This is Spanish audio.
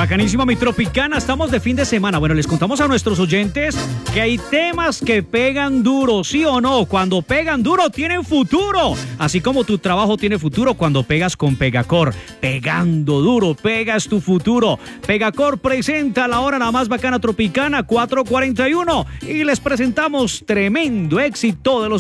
Bacanísima mi Tropicana, estamos de fin de semana. Bueno, les contamos a nuestros oyentes que hay temas que pegan duro, ¿sí o no? Cuando pegan duro tienen futuro. Así como tu trabajo tiene futuro cuando pegas con Pegacor. Pegando duro, pegas tu futuro. Pegacor presenta la hora la más bacana Tropicana 4:41 y les presentamos tremendo éxito de los